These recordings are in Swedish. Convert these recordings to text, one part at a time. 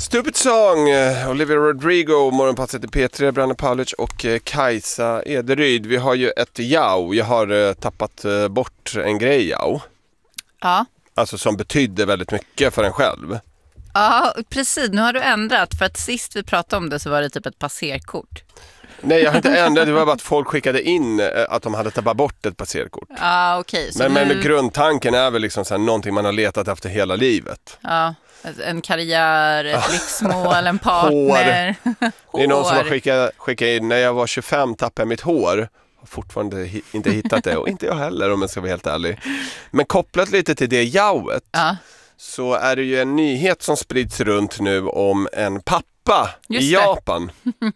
Stupid Song, Olivia Rodrigo, Morgonpasset i P3, Branne Paulic och Kajsa Ederyd. Vi har ju ett jau. Jag har tappat bort en grej jau. Ja. Alltså som betydde väldigt mycket för en själv. Ja, precis. Nu har du ändrat. För att sist vi pratade om det så var det typ ett passerkort. Nej, jag har inte ändrat. Det var bara att folk skickade in att de hade tappat bort ett passerkort. Ja, okej. Men grundtanken är väl liksom så här, någonting man har letat efter hela livet. Ja, en karriär, ett livsmål, en partner. Det är någon som har skickat in, när jag var 25 tappade jag mitt hår. Har fortfarande inte hittat det, och inte jag heller om jag ska vara helt ärlig. Men kopplat lite till det jauet, så är det ju en nyhet som sprids runt nu om en pappa i Japan.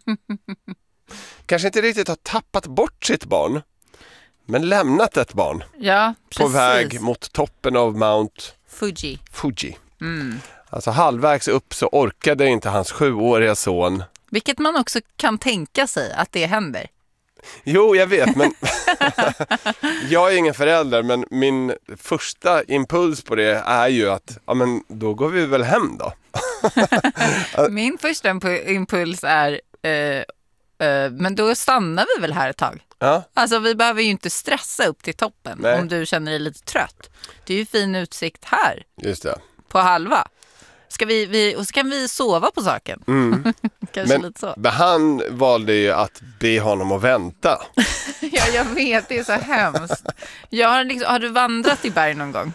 Kanske inte riktigt har tappat bort sitt barn, men lämnat ett barn. Ja, precis. På väg mot toppen av Mount Fuji. Mm. Alltså halvvägs upp så orkade inte hans 7-åriga son. Vilket man också kan tänka sig att det händer. Jo, jag vet, men jag är ingen förälder, men min första impuls på det är ju att ja, men då går vi väl hem då. Min första impuls är men då stannar vi väl här ett tag. Ja. Alltså vi behöver ju inte stressa upp till toppen. Nej. Om du känner dig lite trött. Det är ju fin utsikt här. Just det. På halva. Ska och så kan vi sova på saken. Kanske men, lite så. Men han valde ju att be honom att vänta. Ja, jag vet. Det är så hemskt. Har du vandrat i berg någon gång?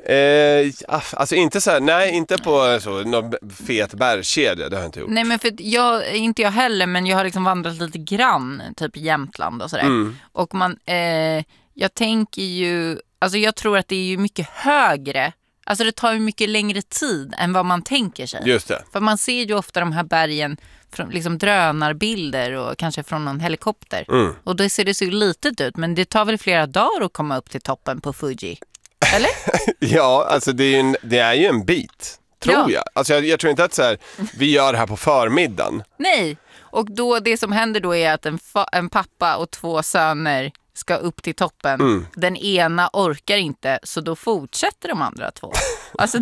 Alltså inte så här, nej, inte på så någon fet bergskedja, det har jag inte gjort. Nej, men för inte jag heller, men jag har liksom vandrat lite grann, typ i Jämtland och sådär. Och jag tänker ju, alltså jag tror att det är ju mycket högre. Alltså det tar ju mycket längre tid än vad man tänker sig. Just det. För man ser ju ofta de här bergen från liksom drönarbilder och kanske från någon helikopter. Och då ser det så litet ut, men det tar väl flera dagar att komma upp till toppen på Fuji. Eller? Ja, alltså det är ju en bit, tror jag. Alltså jag tror inte att så här, vi gör det här på förmiddagen. Nej, och då det som händer då är att en pappa och 2 söner ska upp till toppen. Den ena orkar inte, så då fortsätter de andra 2. Alltså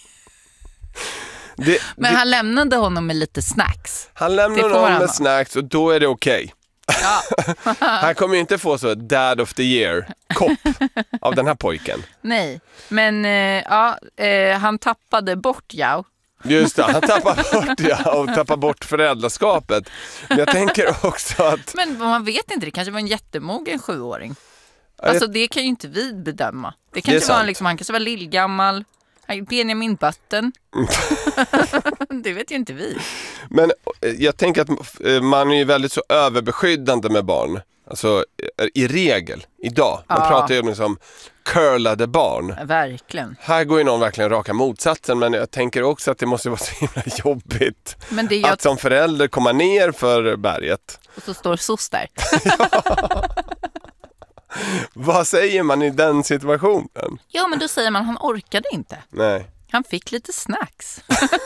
men han lämnade honom med lite snacks. Han lämnade honom med snacks och då är det okej. Ja. Han kommer ju inte få så Dad of the Year-kopp av den här pojken. Nej, men han tappade bort Jao. Just det, han tappade bort och tappade bort föräldraskapet. Men jag tänker också att... Men man vet inte, det kanske var en jättemogen 7-åring. Alltså det kan ju inte vi bedöma. Det kanske var liksom, han kanske var lillgammal. Benjamin Button. Det vet ju inte vi. Men jag tänker att man är ju väldigt så överbeskyddande med barn. Alltså i regel, idag. Man pratar ju om liksom curlade barn. Verkligen. Här går ju någon verkligen raka motsatsen. Men jag tänker också att det måste vara så himla jobbigt. Men att som förälder komma ner för berget. Och så står SOS där. Vad säger man i den situationen? Ja, men då säger man han orkade inte. Nej. Han fick lite snacks.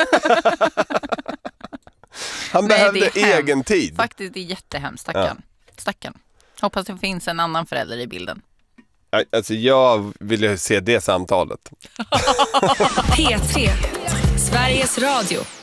Han behövde egen tid. Faktiskt, det är jättehemskt. Stackarn. Hoppas det finns en annan förälder i bilden. Alltså jag vill se det samtalet. P3, Sveriges Radio.